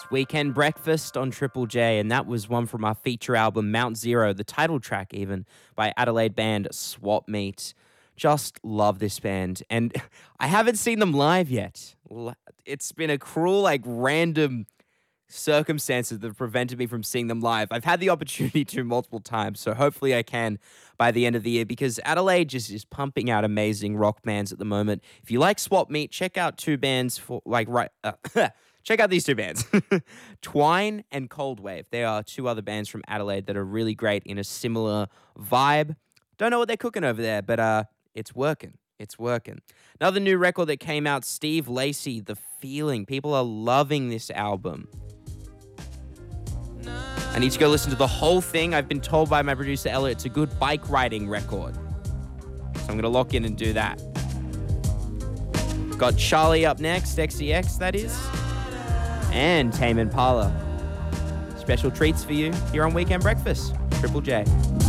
Weekend Breakfast on Triple J, and that was one from our feature album, Mount Zero, the title track even, by Adelaide band Swap Meet. Just love this band, and I haven't seen them live yet. It's been a cruel, random circumstances that have prevented me from seeing them live. I've had the opportunity to multiple times, so hopefully I can by the end of the year, because Adelaide just is pumping out amazing rock bands at the moment. If you like Swap Meet, check out two bands for check out these two bands, Twine and Cold Wave. They are two other bands from Adelaide that are really great in a similar vibe. Don't know what they're cooking over there, but it's working. It's working. Another new record that came out, Steve Lacy, The Feeling. People are loving this album. I need to go listen to the whole thing. I've been told by my producer, Elliot, it's a good bike riding record. So I'm going to lock in and do that. Got Charlie up next, XCX, that is. And Tame Impala. Special treats for you here on Weekend Breakfast. Triple J.